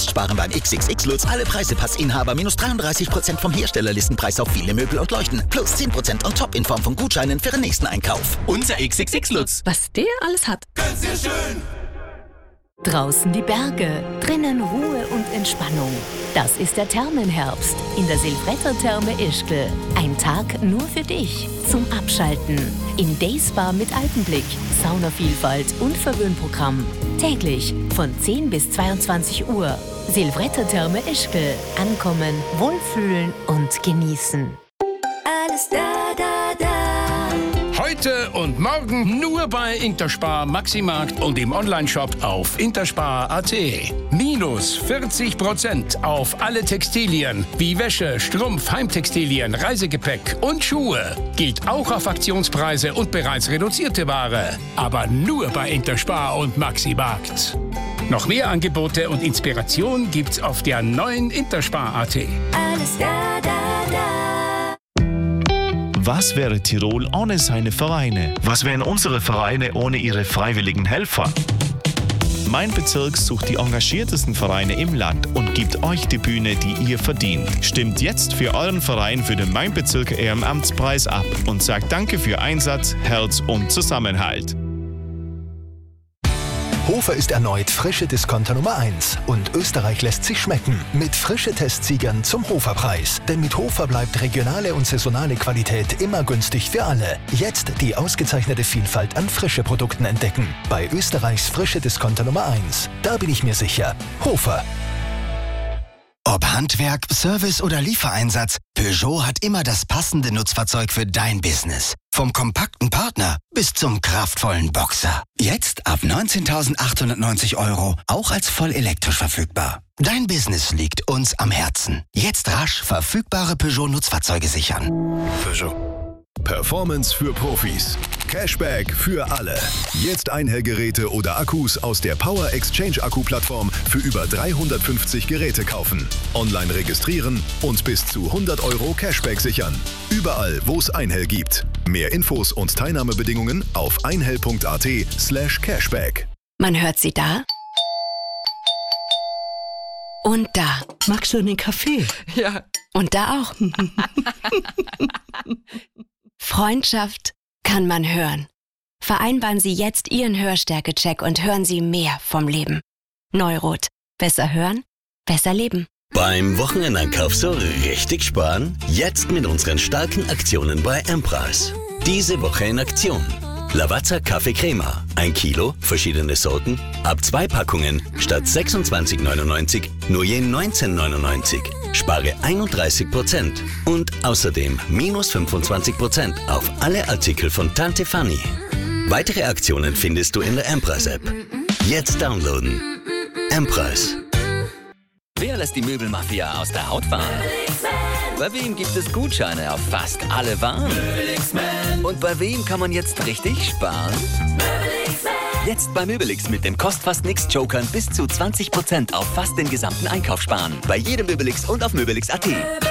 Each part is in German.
sparen beim XXX-Lutz. Alle Preisepassinhaber minus 33% vom Herstellerlistenpreis auf viele Möbel und Leuchten. Plus 10% on top in Form von Gutscheinen für den nächsten Einkauf. Unser XXX-Lutz. Was der alles hat. Ganz sehr schön. Draußen die Berge, drinnen Ruhe und Entspannung. Das ist der Thermenherbst in der Silvretta-Therme Ischgl. Ein Tag nur für dich zum Abschalten. Im Dayspa mit Alpenblick, Saunavielfalt und Verwöhnprogramm. Täglich von 10 bis 22 Uhr. Silvretta-Therme Ischgl. Ankommen, wohlfühlen und genießen. Alles da, da, da. Heute und morgen nur bei Interspar Maximarkt und im Onlineshop auf interspar.at. Minus 40% auf alle Textilien wie Wäsche, Strumpf, Heimtextilien, Reisegepäck und Schuhe. Geht auch auf Aktionspreise und bereits reduzierte Ware. Aber nur bei Interspar und Maximarkt. Noch mehr Angebote und Inspiration gibt's auf der neuen Interspar.at. Alles da, da, da. Was wäre Tirol ohne seine Vereine? Was wären unsere Vereine ohne ihre freiwilligen Helfer? Mein Bezirk sucht die engagiertesten Vereine im Land und gibt euch die Bühne, die ihr verdient. Stimmt jetzt für euren Verein für den Mein Bezirk Ehrenamtspreis ab und sagt Danke für Einsatz, Herz und Zusammenhalt. Hofer ist erneut frische Discounter Nummer 1 und Österreich lässt sich schmecken mit frische Testsiegern zum Hoferpreis. Denn mit Hofer bleibt regionale und saisonale Qualität immer günstig für alle. Jetzt die ausgezeichnete Vielfalt an frische Produkten entdecken. Bei Österreichs frische Discounter Nummer 1. Da bin ich mir sicher. Hofer. Ob Handwerk, Service oder Liefereinsatz, Peugeot hat immer das passende Nutzfahrzeug für dein Business. Vom kompakten Partner bis zum kraftvollen Boxer. Jetzt ab 19.890 €, auch als voll elektrisch verfügbar. Dein Business liegt uns am Herzen. Jetzt rasch verfügbare Peugeot-Nutzfahrzeuge sichern. Peugeot. Performance für Profis. Cashback für alle. Jetzt Einhellgeräte oder Akkus aus der Power Exchange Akku-Plattform für über 350 Geräte kaufen. Online registrieren und bis zu 100 € Cashback sichern. Überall, wo es Einhell gibt. Mehr Infos und Teilnahmebedingungen auf einhell.at/cashback. Man hört sie da und da. Magst du einen Kaffee? Ja. Und da auch. Freundschaft kann man hören. Vereinbaren Sie jetzt Ihren Hörstärke-Check und hören Sie mehr vom Leben. Neurot. Besser hören, besser leben. Beim Wochenendeinkauf so richtig sparen? Jetzt mit unseren starken Aktionen bei M-Preis. Diese Woche in Aktion. Lavazza Kaffee Crema. 1 Kilo, verschiedene Sorten, ab 2 Packungen statt 26,99 nur je 19,99. Spare 31% und außerdem minus 25% auf alle Artikel von Tante Fanny. Weitere Aktionen findest du in der M-Preis-App. Jetzt downloaden. M-Preis. Wer lässt die Möbelmafia aus der Haut fahren? Bei wem gibt es Gutscheine auf fast alle Waren? Und bei wem kann man jetzt richtig sparen? Jetzt bei Möbelix mit den Kost-Fast-Nix-Jokern bis zu 20% auf fast den gesamten Einkauf sparen. Bei jedem Möbelix und auf Möbelix.at.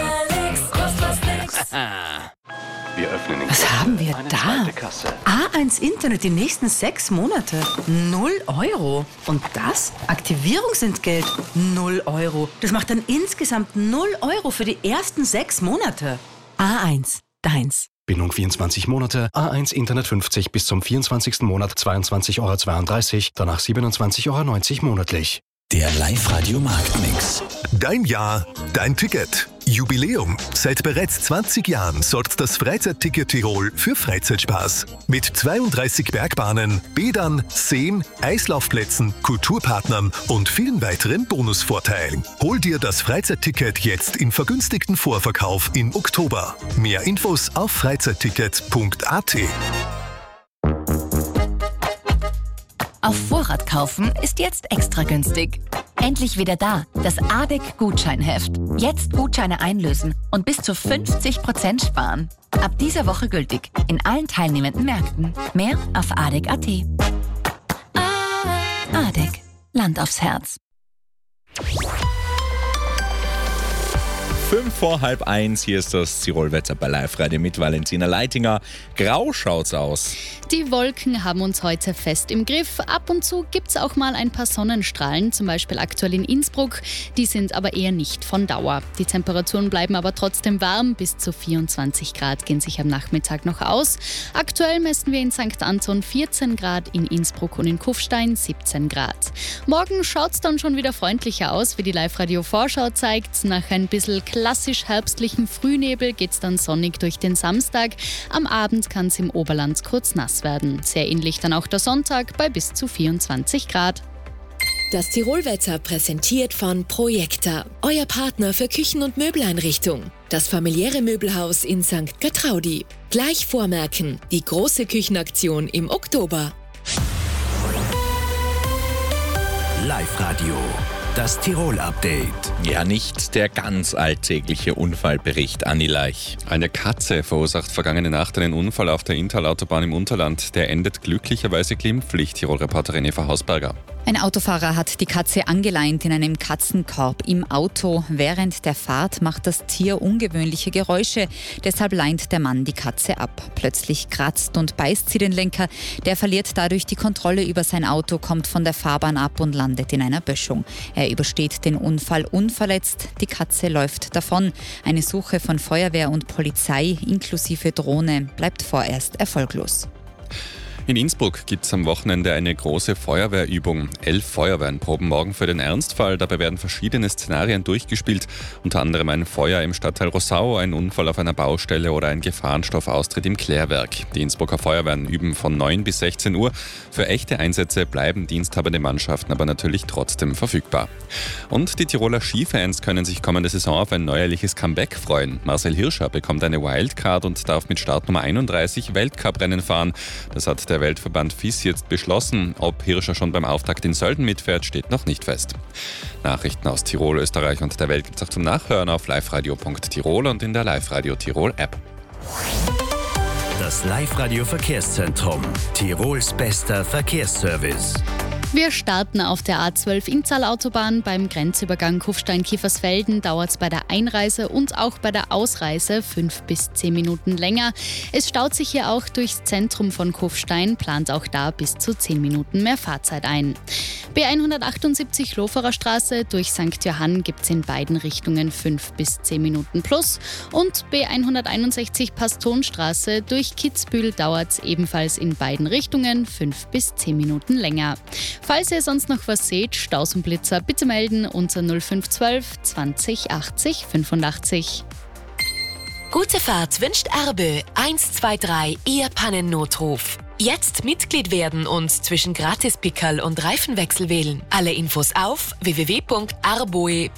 Wir öffnen Was haben wir da? A1 Internet die nächsten 6 Monate. 0 €. Und das? Aktivierungsentgelt. 0 €. Das macht dann insgesamt 0 € für die ersten 6 Monate. A1. Deins. Bindung 24 Monate, A1 Internet 50 bis zum 24. Monat 22,32 €, danach 27,90 € monatlich. Der Live-Radio-Marktmix. Dein Jahr, dein Ticket. Jubiläum. Seit bereits 20 Jahren sorgt das Freizeitticket Tirol für Freizeitspaß. Mit 32 Bergbahnen, Bädern, Seen, Eislaufplätzen, Kulturpartnern und vielen weiteren Bonusvorteilen. Hol dir das Freizeitticket jetzt im vergünstigten Vorverkauf im Oktober. Mehr Infos auf freizeitticket.at. Auf Vorrat kaufen ist jetzt extra günstig. Endlich wieder da, das ADEC-Gutscheinheft. Jetzt Gutscheine einlösen und bis zu 50% sparen. Ab dieser Woche gültig in allen teilnehmenden Märkten. Mehr auf ADEC.at. ADEC. Land aufs Herz. 1:05. Hier ist das Tirol-Wetter bei Live-Radio mit Valentina Leitinger. Grau schaut's aus. Die Wolken haben uns heute fest im Griff. Ab und zu gibt's auch mal ein paar Sonnenstrahlen, zum Beispiel aktuell in Innsbruck. Die sind aber eher nicht von Dauer. Die Temperaturen bleiben aber trotzdem warm. Bis zu 24 Grad gehen sich am Nachmittag noch aus. Aktuell messen wir in St. Anton 14 Grad, in Innsbruck und in Kufstein 17 Grad. Morgen schaut's dann schon wieder freundlicher aus, wie die Live-Radio-Vorschau zeigt. Nach ein bisschen klassisch herbstlichen Frühnebel geht's dann sonnig durch den Samstag. Am Abend kann's im Oberland kurz nass werden. Sehr ähnlich dann auch der Sonntag bei bis zu 24 Grad. Das Tirolwetter präsentiert von Projekta, euer Partner für Küchen- und Möbeleinrichtung. Das familiäre Möbelhaus in St. Gertraudi. Gleich vormerken, die große Küchenaktion im Oktober. Live-Radio, das Tirol-Update. Ja, nicht der ganz alltägliche Unfallbericht, Anni Leich. Eine Katze verursacht vergangene Nacht einen Unfall auf der Inntal-Autobahn im Unterland. Der endet glücklicherweise glimpflich, Tirol-Reporterin Eva Hausberger. Ein Autofahrer hat die Katze angeleint in einem Katzenkorb im Auto. Während der Fahrt macht das Tier ungewöhnliche Geräusche. Deshalb leint der Mann die Katze ab. Plötzlich kratzt und beißt sie den Lenker. Der verliert dadurch die Kontrolle über sein Auto, kommt von der Fahrbahn ab und landet in einer Böschung. Er übersteht den Unfall unverletzt. Die Katze läuft davon. Eine Suche von Feuerwehr und Polizei inklusive Drohne bleibt vorerst erfolglos. In Innsbruck gibt es am Wochenende eine große Feuerwehrübung. 11 Feuerwehren proben morgen für den Ernstfall. Dabei werden verschiedene Szenarien durchgespielt. Unter anderem ein Feuer im Stadtteil Rossau, ein Unfall auf einer Baustelle oder ein Gefahrenstoffaustritt im Klärwerk. Die Innsbrucker Feuerwehren üben von 9 bis 16 Uhr. Für echte Einsätze bleiben diensthabende Mannschaften aber natürlich trotzdem verfügbar. Und die Tiroler Skifans können sich kommende Saison auf ein neuerliches Comeback freuen. Marcel Hirscher bekommt eine Wildcard und darf mit Startnummer 31 Weltcuprennen fahren. Das hat der Weltverband FIS jetzt beschlossen. Ob Hirscher schon beim Auftakt in Sölden mitfährt, steht noch nicht fest. Nachrichten aus Tirol, Österreich und der Welt gibt es auch zum Nachhören auf liveradio.tirol und in der Live-Radio Tirol App. Das Live-Radio Verkehrszentrum. Tirols bester Verkehrsservice. Wir starten auf der A12 Inntal-Autobahn. Beim Grenzübergang Kufstein-Kiefersfelden dauert es bei der Einreise und auch bei der Ausreise 5 bis 10 Minuten länger. Es staut sich hier auch durchs Zentrum von Kufstein, plant auch da bis zu 10 Minuten mehr Fahrzeit ein. B178 Loferer Straße durch St. Johann gibt es in beiden Richtungen 5 bis 10 Minuten plus. Und B161 Pastonstraße durch Kitzbühel dauert es ebenfalls in beiden Richtungen 5 bis 10 Minuten länger. Falls ihr sonst noch was seht, Staus und Blitzer, bitte melden unter 0512 20 80 85. Gute Fahrt wünscht Erbe 123 Ihr Pannennotruf. Jetzt Mitglied werden und zwischen Gratispickerl und Reifenwechsel wählen. Alle Infos auf www.arboe.at.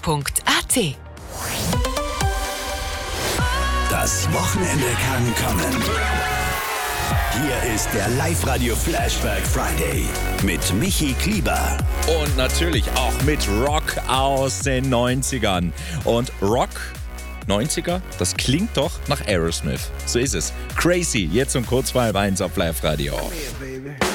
Das Wochenende kann kommen. Hier ist der Live-Radio Flashback Friday mit Michi Klieber. Und natürlich auch mit Rock aus den 90ern. Und Rock 90er, das klingt doch nach Aerosmith. So ist es. Crazy, jetzt um kurz vor 1 auf Live-Radio. Come here, baby.